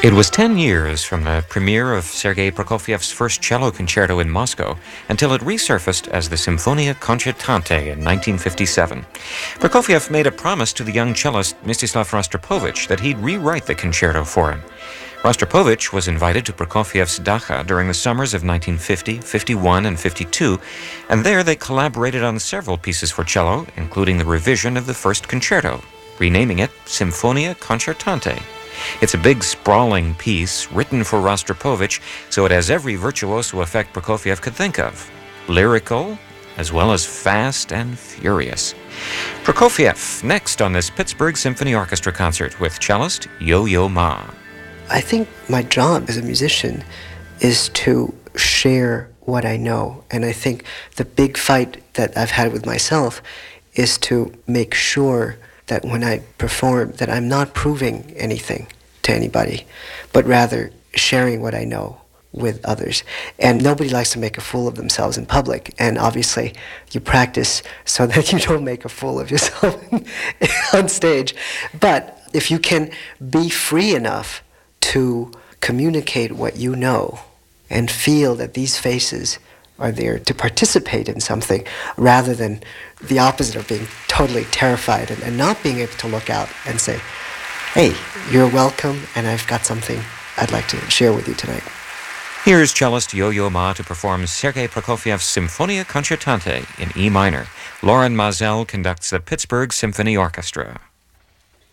It was 10 years from the premiere of Sergei Prokofiev's first cello concerto in Moscow until it resurfaced as the Symphonia Concertante in 1957. Prokofiev made a promise to the young cellist Mstislav Rostropovich that he'd rewrite the concerto for him. Rostropovich was invited to Prokofiev's Dacha during the summers of 1950, 51, and 52, and there they collaborated on several pieces for cello, including the revision of the first concerto, renaming it Symphonia Concertante. It's a big, sprawling piece written for Rostropovich, so it has every virtuoso effect Prokofiev could think of. Lyrical, as well as fast and furious. Prokofiev, next on this Pittsburgh Symphony Orchestra concert with cellist Yo-Yo Ma. I think my job as a musician is to share what I know. And I think the big fight that I've had with myself is to make sure that when I perform, that I'm not proving anything to anybody, but rather sharing what I know with others. And nobody likes to make a fool of themselves in public. And obviously, you practice so that you don't make a fool of yourself on stage. But if you can be free enough to communicate what you know and feel that these faces are there to participate in something rather than the opposite of being totally terrified and not being able to look out and say, hey, you're welcome and I've got something I'd like to share with you tonight. Here's cellist Yo-Yo Ma to perform Sergei Prokofiev's Symphonia Concertante in E minor. Lauren Mazel conducts the Pittsburgh Symphony Orchestra.